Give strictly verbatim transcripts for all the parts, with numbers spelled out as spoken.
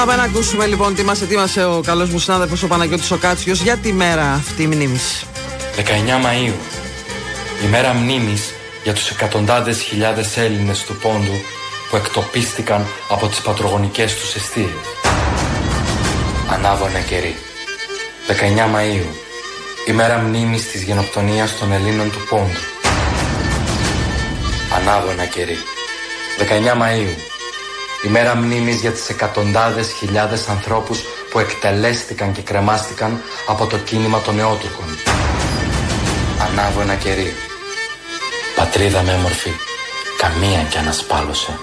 Πάμε να ακούσουμε λοιπόν τι μας ετοίμασε ο καλός μου συνάδελφος ο Παναγιώτης ο Κάτσιος για τη μέρα αυτή μνήμης. δεκαεννιά Μαΐου, η μέρα μνήμης για τους εκατοντάδες χιλιάδες Έλληνες του Πόντου που εκτοπίστηκαν από τις πατρογονικές τους εστίες. Ανάβονα καιρή. δεκαεννιά Μαΐου, η μέρα μνήμης της γενοκτονίας των Ελλήνων του Πόντου. Ανάβονα καιρή. δεκαεννιά Μαΐου, η μέρα μνήμης για τις εκατοντάδες χιλιάδες ανθρώπους που εκτελέστηκαν και κρεμάστηκαν από το κίνημα των Νεότουρκων. Ανάβω ένα κερί. Πατρίδα με όμορφη, καμία κι ανασπάλωσε.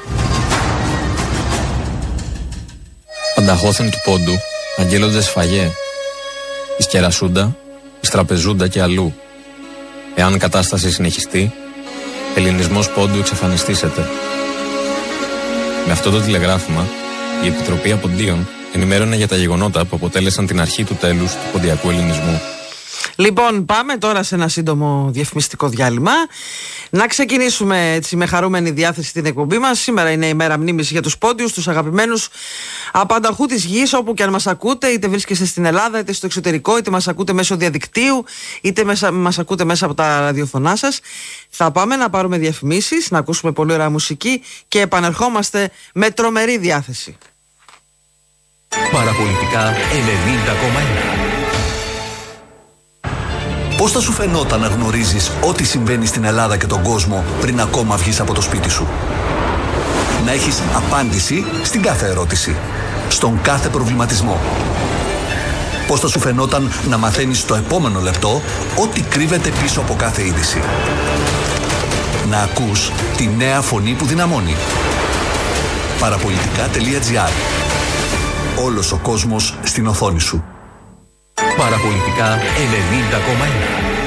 Πανταχώθεν του Πόντου, αγγέλλονται σφαγέ, εις Κερασούντα, εις Τραπεζούντα και αλλού. Εάν κατάσταση συνεχιστεί, ελληνισμός Πόντου εξαφανιστήσεται. Με αυτό το τηλεγράφημα, η Επιτροπή Αποντίων ενημέρωνε για τα γεγονότα που αποτέλεσαν την αρχή του τέλους του ποντιακού ελληνισμού. Λοιπόν, πάμε τώρα σε ένα σύντομο διαφημιστικό διάλειμμα. Να ξεκινήσουμε έτσι με χαρούμενη διάθεση την εκπομπή μας. Σήμερα είναι η μέρα μνήμης για τους Πόντιους, τους αγαπημένους απανταχού της γης, όπου και αν μας ακούτε, είτε βρίσκεστε στην Ελλάδα, είτε στο εξωτερικό, είτε μας ακούτε μέσω διαδικτύου, είτε μέσα, μας ακούτε μέσα από τα ραδιοφωνά σας. Θα πάμε να πάρουμε διαφημίσεις, να ακούσουμε πολύ ωραία μουσική και επανερχόμαστε με τρομερή διάθεση. Παραπολιτικά ενενήντα κόμμα ένα. Πώς θα σου φαινόταν να γνωρίζεις ό,τι συμβαίνει στην Ελλάδα και τον κόσμο πριν ακόμα βγεις από το σπίτι σου? Να έχεις απάντηση στην κάθε ερώτηση, στον κάθε προβληματισμό. Πώς θα σου φαινόταν να μαθαίνεις το επόμενο λεπτό ό,τι κρύβεται πίσω από κάθε είδηση? Να ακούς τη νέα φωνή που δυναμώνει. Παραπολιτικά τελεία τζι άρ. Όλος ο κόσμος στην οθόνη σου. Παραπολιτικά ενενήντα κόμμα ένα.